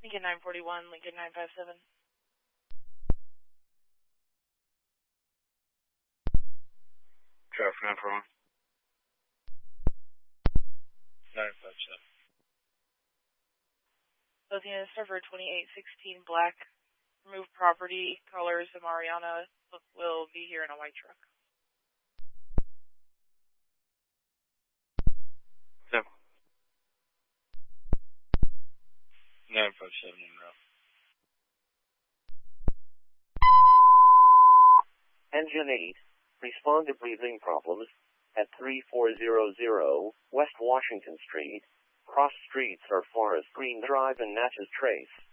Lincoln 941, Lincoln 957. Traffic 941. 957. Both units are for 2816 Black. Remove property, colors, and Mariana will be here in a white truck. No. 957 in route. Engine 8. Respond to breathing problems at 3400 West Washington Street. Cross streets are Forest Green Drive and Natchez Trace.